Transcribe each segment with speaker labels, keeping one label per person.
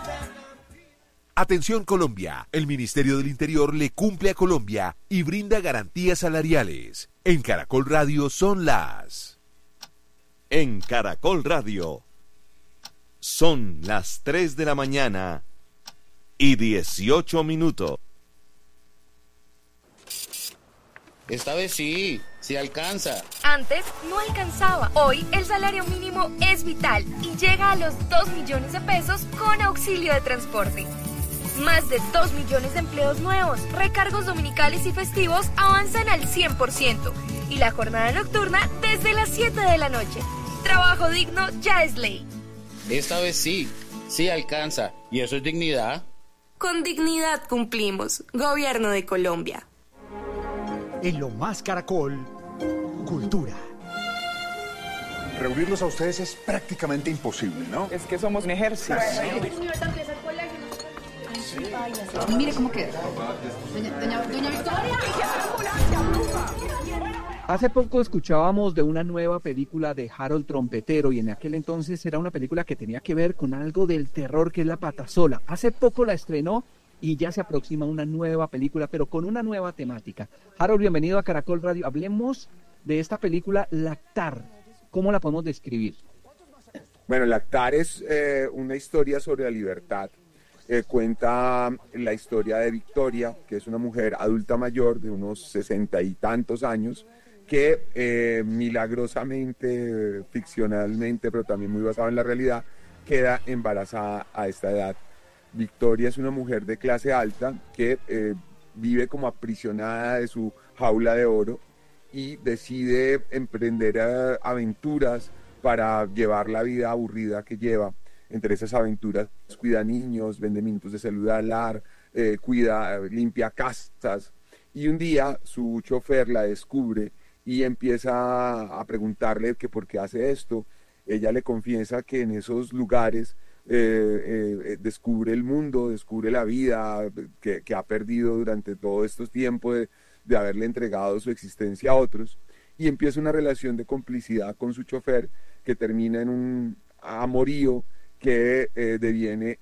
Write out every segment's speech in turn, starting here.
Speaker 1: Atención Colombia, el Ministerio del Interior le cumple a Colombia y brinda garantías salariales. En Caracol Radio son las...
Speaker 2: En Caracol Radio son las 3 de la mañana y 18 minutos.
Speaker 3: Esta vez sí alcanza.
Speaker 4: Antes no alcanzaba. Hoy el salario mínimo es vital y llega a los 2 millones de pesos con auxilio de transporte. Más de 2 millones de empleos nuevos, recargos dominicales y festivos avanzan al 100% y la jornada nocturna desde las 7 de la noche. Trabajo digno ya es ley.
Speaker 3: Esta vez sí alcanza. ¿Y eso es dignidad?
Speaker 5: Con dignidad cumplimos. Gobierno de Colombia.
Speaker 6: En Lo Más Caracol, cultura.
Speaker 7: Reunirlos a ustedes es prácticamente imposible, ¿no?
Speaker 8: Es que somos un ejército.
Speaker 9: Mire cómo queda. Doña Victoria.
Speaker 8: Hace poco escuchábamos de una nueva película de Harold Trompetero y en aquel entonces era una película que tenía que ver con algo del terror que es La Patasola. Hace poco la estrenó y ya se aproxima una nueva película, pero con una nueva temática. Harold, bienvenido a Caracol Radio. Hablemos de esta película Lactar. ¿Cómo la podemos describir?
Speaker 10: Bueno, Lactar es una historia sobre la libertad. Cuenta la historia de Victoria, que es una mujer adulta mayor de unos 60 y tantos años, que milagrosamente, ficcionalmente, pero también muy basado en la realidad, queda embarazada a esta edad. Victoria es una mujer de clase alta que vive como aprisionada de su jaula de oro y decide emprender aventuras para llevar la vida aburrida que lleva. Entre esas aventuras cuida niños, vende minutos de celular, limpia casas. Y un día su chofer la descubre y empieza a preguntarle que por qué hace esto. Ella le confiesa que en esos lugares descubre el mundo, descubre la vida que ha perdido durante todos estos tiempos de haberle entregado su existencia a otros, y empieza una relación de complicidad con su chofer que termina en un amorío que deviene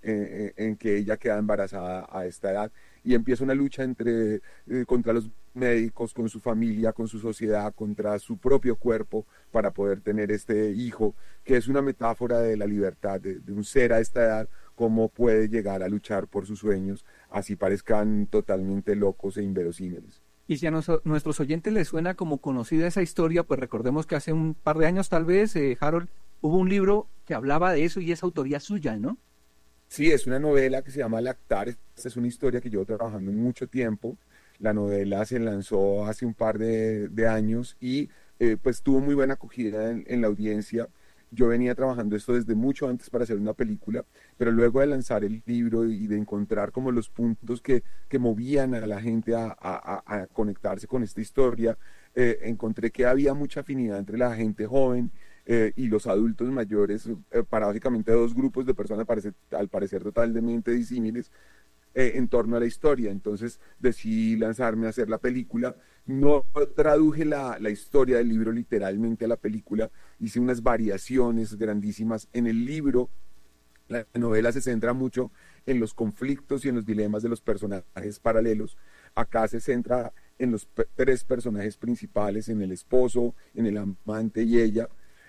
Speaker 10: en que ella queda embarazada a esta edad, y empieza una lucha contra los médicos, con su familia, con su sociedad, contra su propio cuerpo para poder tener este hijo, que es una metáfora de la libertad de un ser a esta edad, cómo puede llegar a luchar por sus sueños, así parezcan totalmente locos e inverosímiles.
Speaker 8: Y si a nuestros oyentes les suena como conocida esa historia, pues recordemos que hace un par de años tal vez, Harold, hubo un libro que hablaba de eso y es autoría suya, ¿no?
Speaker 10: Sí, es una novela que se llama Lactar. Esta es una historia que llevo trabajando mucho tiempo. La novela se lanzó hace un par de años y pues tuvo muy buena acogida en la audiencia. Yo venía trabajando esto desde mucho antes para hacer una película, pero luego de lanzar el libro y de encontrar como los puntos que movían a la gente a conectarse con esta historia, encontré que había mucha afinidad entre la gente joven y los adultos mayores, para básicamente dos grupos de personas al parecer totalmente disímiles en torno a la historia. Entonces decidí lanzarme a hacer la película. No traduje la historia del libro literalmente a la película, hice unas variaciones grandísimas. En el libro, la novela se centra mucho en los conflictos y en los dilemas de los personajes paralelos. Acá se centra en los tres personajes principales, en el esposo, en el amante y ella.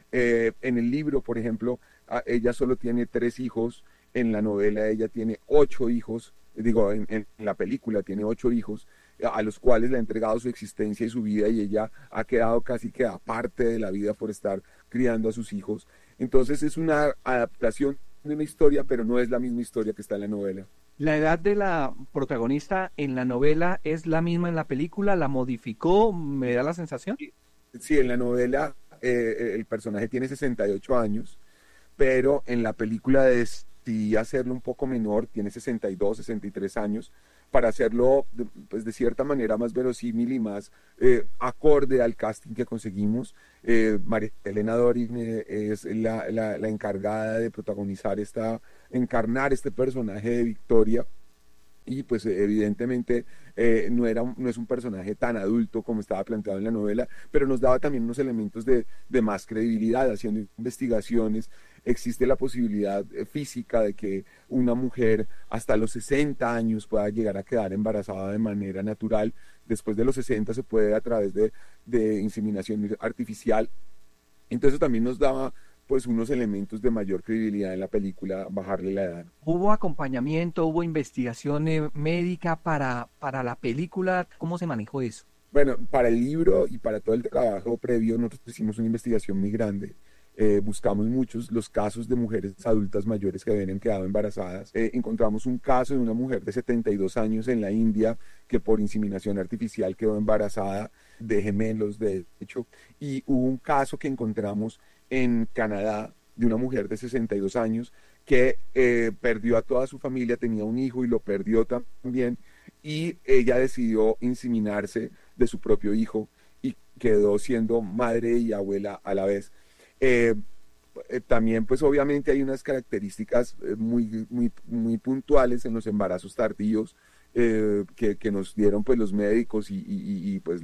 Speaker 10: En el libro, por ejemplo, ella solo tiene 3 hijos. En la novela ella tiene 8 hijos. En la película tiene 8 hijos a los cuales le ha entregado su existencia y su vida, y ella ha quedado casi que aparte de la vida por estar criando a sus hijos. Entonces es una adaptación de una historia, pero no es la misma historia que está en la novela.
Speaker 8: ¿La edad de la protagonista en la novela es la misma en la película? ¿La modificó? ¿Me da la sensación?
Speaker 10: Sí, en la novela el personaje tiene 68 años, pero en la película decidí hacerlo un poco menor, tiene 62, 63 años, para hacerlo pues de cierta manera más verosímil y más acorde al casting que conseguimos. María Elena Dorin es la encargada de protagonizar encarnar este personaje de Victoria, y pues evidentemente no es un personaje tan adulto como estaba planteado en la novela, pero nos daba también unos elementos de más credibilidad. Haciendo investigaciones, existe la posibilidad física de que una mujer hasta los 60 años pueda llegar a quedar embarazada de manera natural. Después de los 60 se puede a través de inseminación artificial. Entonces también nos daba pues unos elementos de mayor credibilidad en la película, bajarle la edad.
Speaker 8: ¿Hubo acompañamiento, hubo investigación médica para la película? ¿Cómo se manejó eso?
Speaker 10: Bueno, para el libro y para todo el trabajo previo nosotros hicimos una investigación muy grande. Buscamos muchos los casos de mujeres adultas mayores que habían quedado embarazadas. Encontramos un caso de una mujer de 72 años en la India que por inseminación artificial quedó embarazada de gemelos, de hecho, y hubo un caso que encontramos en Canadá de una mujer de 62 años que perdió a toda su familia, tenía un hijo y lo perdió también, y ella decidió inseminarse de su propio hijo y quedó siendo madre y abuela a la vez. También pues obviamente hay unas características muy puntuales en los embarazos tardíos que nos dieron pues los médicos y pues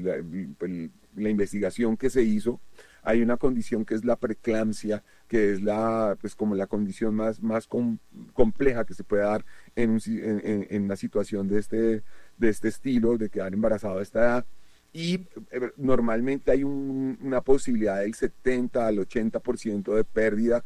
Speaker 10: la investigación que se hizo. Hay una condición que es la preeclampsia, que es pues como la condición más compleja que se puede dar en una situación de este estilo, de quedar embarazado a esta edad. Y normalmente hay una posibilidad del 70 al 80% de pérdida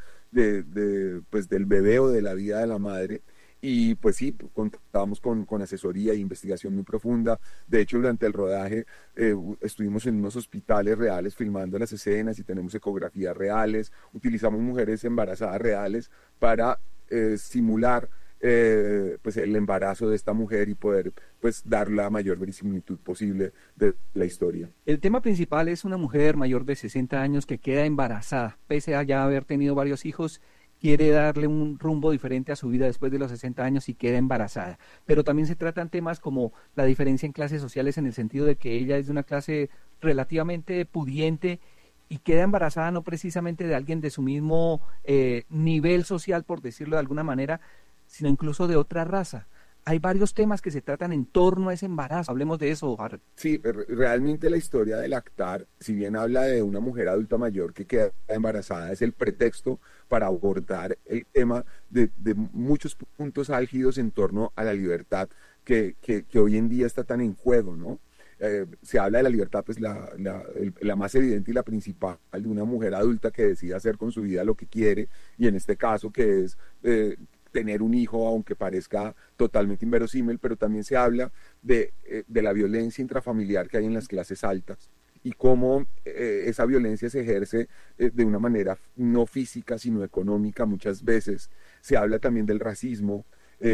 Speaker 10: pues del bebé o de la vida de la madre. Y pues sí, contábamos con asesoría e investigación muy profunda. De hecho, durante el rodaje estuvimos en unos hospitales reales filmando las escenas y tenemos ecografías reales. Utilizamos mujeres embarazadas reales para simular pues el embarazo de esta mujer y poder pues dar la mayor verisimilitud posible de la historia.
Speaker 8: El tema principal es una mujer mayor de 60 años que queda embarazada, pese a ya haber tenido varios hijos. Quiere darle un rumbo diferente a su vida después de los 60 años y queda embarazada. Pero también se tratan temas como la diferencia en clases sociales, en el sentido de que ella es de una clase relativamente pudiente y queda embarazada no precisamente de alguien de su mismo nivel social, por decirlo de alguna manera, sino incluso de otra raza. Hay varios temas que se tratan en torno a ese embarazo. Hablemos de eso, Harold.
Speaker 10: Sí, realmente la historia del lactar, si bien habla de una mujer adulta mayor que queda embarazada, es el pretexto para abordar el tema de muchos puntos álgidos en torno a la libertad que hoy en día está tan en juego, ¿no? Se habla de la libertad, pues la más evidente y la principal de una mujer adulta que decide hacer con su vida lo que quiere, y en este caso que es tener un hijo, aunque parezca totalmente inverosímil, pero también se habla de la violencia intrafamiliar que hay en las clases altas y cómo esa violencia se ejerce de una manera no física, sino económica muchas veces. Se habla también del racismo.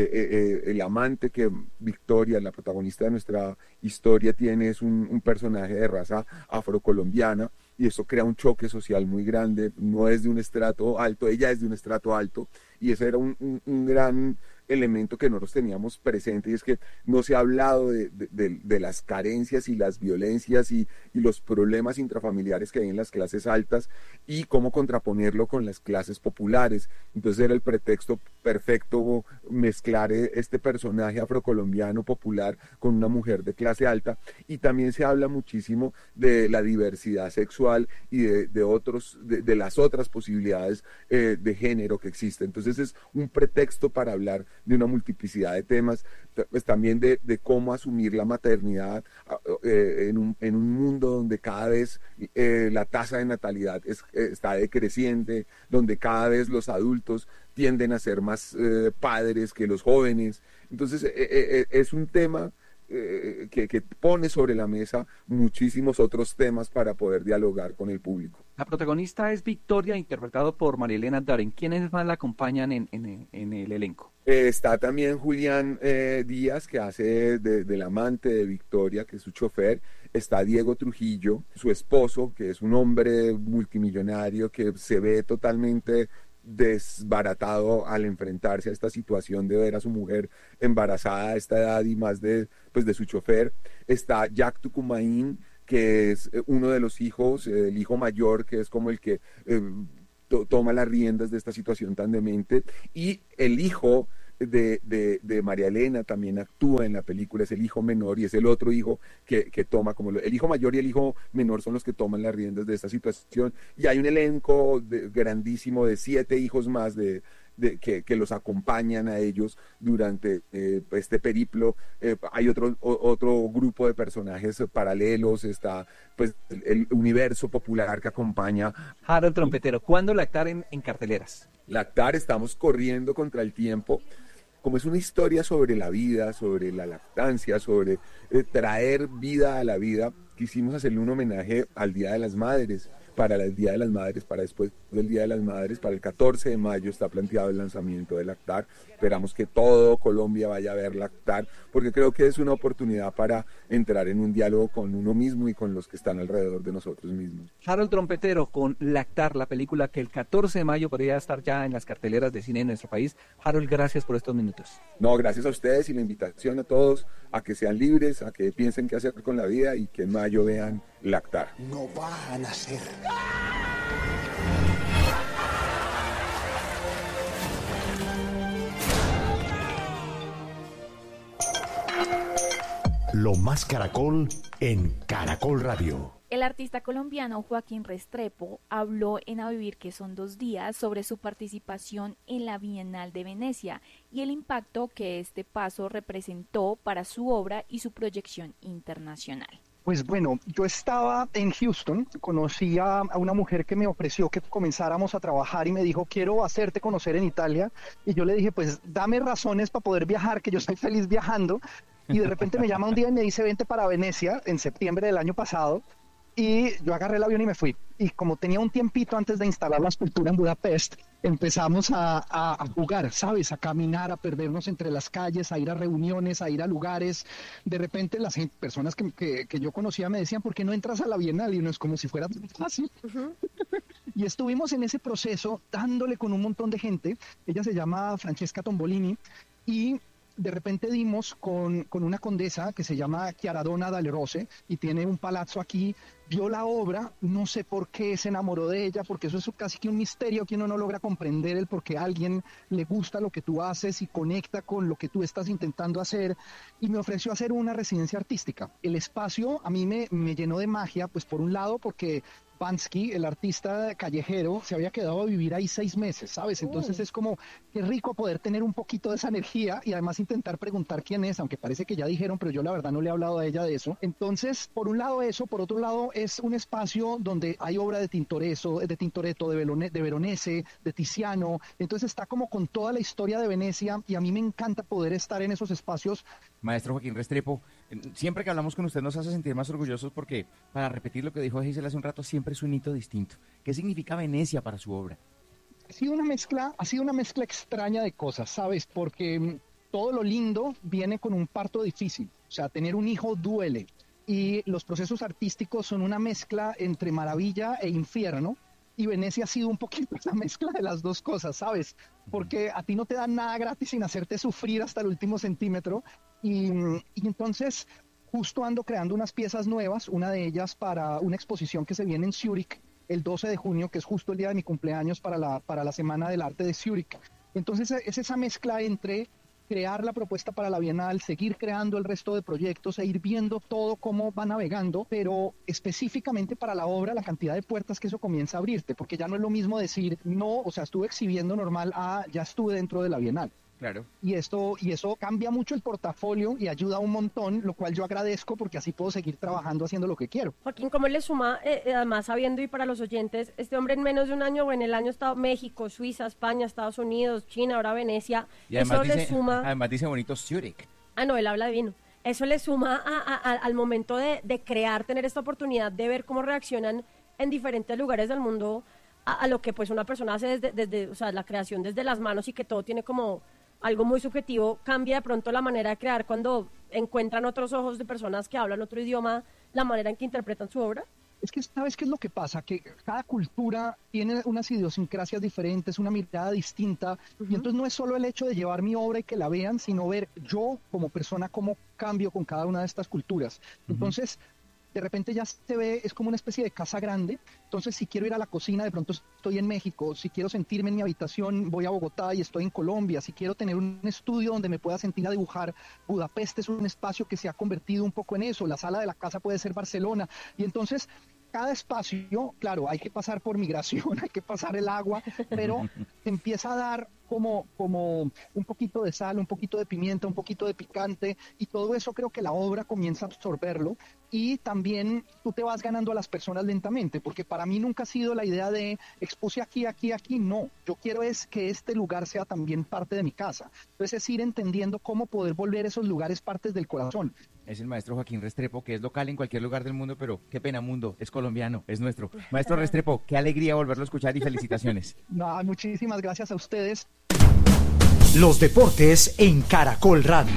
Speaker 10: El amante que Victoria, la protagonista de nuestra historia, tiene es un personaje de raza afrocolombiana, y eso crea un choque social muy grande. No es de un estrato alto, ella es de un estrato alto, y ese era un gran elemento que nosotros teníamos presente, y es que no se ha hablado de las carencias y las violencias y los problemas intrafamiliares que hay en las clases altas y cómo contraponerlo con las clases populares. Entonces era el pretexto perfecto mezclar este personaje afrocolombiano popular con una mujer de clase alta. Y también se habla muchísimo de la diversidad sexual y de las otras posibilidades de género que existen. Entonces es un pretexto para hablar de una multiplicidad de temas, pues también de cómo asumir la maternidad en un mundo donde cada vez la tasa de natalidad está decreciente, donde cada vez los adultos tienden a ser más padres que los jóvenes. Entonces es un tema que pone sobre la mesa muchísimos otros temas para poder dialogar con el público.
Speaker 8: La protagonista es Victoria, interpretado por Marilena Darén. ¿Quiénes más la acompañan en el elenco?
Speaker 10: Está también Julián Díaz, que hace del amante de Victoria, que es su chofer. Está Diego Trujillo, su esposo, que es un hombre multimillonario que se ve totalmente desbaratado al enfrentarse a esta situación de ver a su mujer embarazada a esta edad y más de su chofer. Está Jack Tucumaín, que es uno de los hijos, el hijo mayor, que es como el que toma las riendas de esta situación tan demente, y el hijo de María Elena también actúa en la película, es el hijo menor y es el otro hijo que toma el hijo mayor y el hijo menor son los que toman las riendas de esta situación, y hay un elenco grandísimo de 7 hijos más que los acompañan a ellos durante este periplo. Hay otro grupo de personajes paralelos, está pues el universo popular que acompaña.
Speaker 8: Harold Trompetero, ¿cuándo Lactar en carteleras?
Speaker 10: Lactar, estamos corriendo contra el tiempo. Como es una historia sobre la vida, sobre la lactancia, sobre traer vida a la vida, quisimos hacerle un homenaje al Día de las Madres. Para el Día de las Madres, para después del Día de las Madres, para el 14 de mayo está planteado el lanzamiento de Lactar. Esperamos que todo Colombia vaya a ver Lactar, porque creo que es una oportunidad para entrar en un diálogo con uno mismo y con los que están alrededor de nosotros mismos.
Speaker 8: Harold Trompetero con Lactar, la película que el 14 de mayo podría estar ya en las carteleras de cine en nuestro país. Harold, gracias por estos minutos.
Speaker 10: No, gracias a ustedes y la invitación a todos a que sean libres, a que piensen qué hacer con la vida y que en mayo vean Lactar.
Speaker 7: No va a nacer.
Speaker 6: Lo más Caracol en Caracol Radio.
Speaker 11: El artista colombiano Joaquín Restrepo habló en A Vivir que son 2 días sobre su participación en la Bienal de Venecia y el impacto que este paso representó para su obra y su proyección internacional.
Speaker 12: Pues bueno, yo estaba en Houston, conocí a una mujer que me ofreció que comenzáramos a trabajar y me dijo, quiero hacerte conocer en Italia, y yo le dije, pues dame razones para poder viajar, que yo estoy feliz viajando, y de repente me llama un día y me dice, vente para Venecia, en septiembre del año pasado, y yo agarré el avión y me fui. Y como tenía un tiempito antes de instalar la escultura en Budapest, empezamos a jugar, ¿sabes? A caminar, a perdernos entre las calles, a ir a reuniones, a ir a lugares. De repente las personas que yo conocía me decían, ¿por qué no entras a la Bienal? Y uno es como si fuera fácil. Uh-huh. Y estuvimos en ese proceso dándole con un montón de gente. Ella se llama Francesca Tombolini y de repente dimos con una condesa que se llama Chiaradonna dalle Rose y tiene un palazzo aquí, vio la obra, no sé por qué se enamoró de ella, porque eso es casi que un misterio que uno no logra comprender el por qué a alguien le gusta lo que tú haces y conecta con lo que tú estás intentando hacer, y me ofreció hacer una residencia artística. El espacio a mí me llenó de magia, pues por un lado porque Bansky, el artista callejero, se había quedado a vivir ahí 6 meses, ¿sabes? Entonces es como, qué rico poder tener un poquito de esa energía y además intentar preguntar quién es, aunque parece que ya dijeron, pero yo la verdad no le he hablado a ella de eso. Entonces, por un lado eso, por otro lado es un espacio donde hay obra de Tintoretto, de Veronese, de Tiziano, entonces está como con toda la historia de Venecia y a mí me encanta poder estar en esos espacios.
Speaker 13: Maestro Joaquín Restrepo, siempre que hablamos con usted nos hace sentir más orgullosos porque, para repetir lo que dijo Gisela hace un rato, siempre es un hito distinto. ¿Qué significa Venecia para su obra?
Speaker 12: Ha sido una mezcla extraña de cosas, ¿sabes? Porque todo lo lindo viene con un parto difícil. O sea, tener un hijo duele. Y los procesos artísticos son una mezcla entre maravilla e infierno. Y Venecia ha sido un poquito esa mezcla de las dos cosas, ¿sabes? Porque a ti no te dan nada gratis sin hacerte sufrir hasta el último centímetro. Y entonces justo ando creando unas piezas nuevas, una de ellas para una exposición que se viene en Zúrich el 12 de junio, que es justo el día de mi cumpleaños para la Semana del Arte de Zúrich. Entonces es esa mezcla entre crear la propuesta para la Bienal, seguir creando el resto de proyectos e ir viendo todo cómo va navegando, pero específicamente para la obra la cantidad de puertas que eso comienza a abrirte, porque ya no es lo mismo decir, no, o sea, estuve exhibiendo normal, ya estuve dentro de la Bienal.
Speaker 13: Claro.
Speaker 12: Y eso cambia mucho el portafolio y ayuda un montón, lo cual yo agradezco porque así puedo seguir trabajando haciendo lo que quiero.
Speaker 14: Joaquín, ¿cómo le suma, además sabiendo y para los oyentes, este hombre en menos de un año, o en el año estado México, Suiza, España, Estados Unidos, China, ahora Venecia,
Speaker 13: y además
Speaker 14: eso le suma...
Speaker 13: Además dice bonito Zúrich.
Speaker 14: No, él habla divino. Eso le suma al momento de crear, tener esta oportunidad de ver cómo reaccionan en diferentes lugares del mundo a lo que pues una persona hace desde o sea, la creación desde las manos, y que todo tiene como algo muy subjetivo. Cambia de pronto la manera de crear cuando encuentran otros ojos de personas que hablan otro idioma, la manera en que interpretan su obra.
Speaker 12: Es que, ¿sabes qué es lo que pasa? Que cada cultura tiene unas idiosincrasias diferentes, una mirada distinta, y entonces no es solo el hecho de llevar mi obra y que la vean, sino ver yo como persona cómo cambio con cada una de estas culturas. Entonces, de repente ya se ve, es como una especie de casa grande. Entonces, si quiero ir a la cocina, de pronto estoy en México. Si quiero sentirme en mi habitación, voy a Bogotá y estoy en Colombia. Si quiero tener un estudio donde me pueda sentir a dibujar, Budapest es un espacio que se ha convertido un poco en eso. La sala de la casa puede ser Barcelona. Y entonces, cada espacio, claro, hay que pasar por migración, hay que pasar el agua, pero empieza a dar como un poquito de sal, un poquito de pimienta, un poquito de picante, y todo eso creo que la obra comienza a absorberlo, y también tú te vas ganando a las personas lentamente, porque para mí nunca ha sido la idea de expuse aquí, no. Yo quiero es que este lugar sea también parte de mi casa. Entonces es ir entendiendo cómo poder volver esos lugares partes del corazón.
Speaker 13: Es el maestro Joaquín Restrepo, que es local en cualquier lugar del mundo, pero qué pena mundo, es colombiano, es nuestro. Maestro Restrepo, qué alegría volverlo a escuchar y felicitaciones.
Speaker 12: No, muchísimas gracias a ustedes.
Speaker 6: Los deportes en Caracol Radio.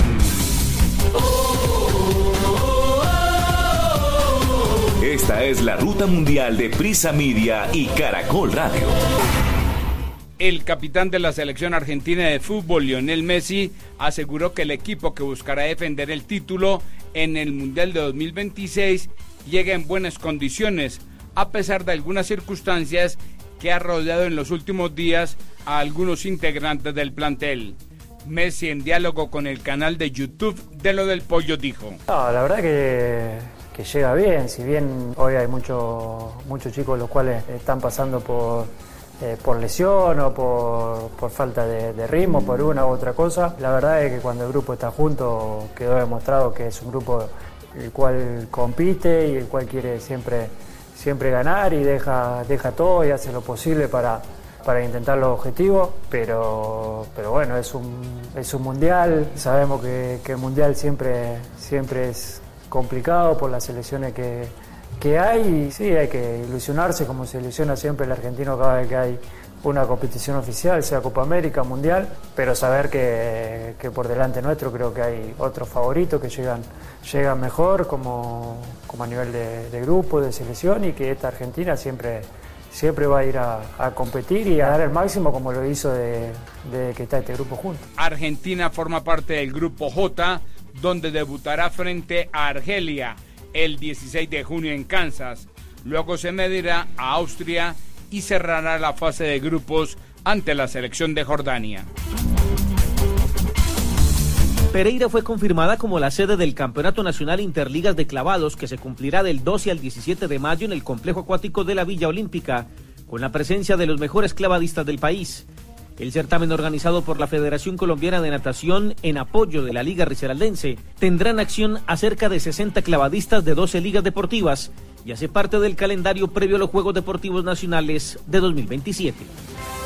Speaker 2: Esta es la ruta mundial de Prisa Media y Caracol Radio.
Speaker 15: El capitán de la selección argentina de fútbol, Lionel Messi, aseguró que el equipo que buscará defender el título en el Mundial de 2026 llega en buenas condiciones, a pesar de algunas circunstancias que ha rodeado en los últimos días a algunos integrantes del plantel. Messi, en diálogo con el canal de YouTube de Lo del Pollo, dijo:
Speaker 16: No, la verdad que llega bien, si bien hoy hay muchos chicos los cuales están pasando por lesión o por falta de ritmo, por una u otra cosa. La verdad es que cuando el grupo está junto quedó demostrado que es un grupo el cual compite y el cual quiere siempre ganar y deja todo y hace lo posible para intentar los objetivos, pero bueno, es un mundial. Sabemos que el mundial siempre es complicado por las selecciones que hay, y sí, hay que ilusionarse como se ilusiona siempre el argentino cada vez que hay una competición oficial, sea Copa América, Mundial, pero saber que por delante nuestro creo que hay otros favoritos que llegan mejor como a nivel de grupo, de selección, y que esta Argentina siempre va a ir a competir y a dar el máximo como lo hizo de que está este grupo junto.
Speaker 15: Argentina forma parte del grupo J, donde debutará frente a Argelia el 16 de junio en Kansas. Luego se medirá a Austria y cerrará la fase de grupos ante la selección de Jordania.
Speaker 17: Pereira fue confirmada como la sede del Campeonato Nacional Interligas de Clavados, que se cumplirá del 12 al 17 de mayo en el Complejo Acuático de la Villa Olímpica, con la presencia de los mejores clavadistas del país. El certamen, organizado por la Federación Colombiana de Natación en apoyo de la Liga Risaraldense, tendrá en acción a cerca de 60 clavadistas de 12 ligas deportivas y hace parte del calendario previo a los Juegos Deportivos Nacionales de 2027.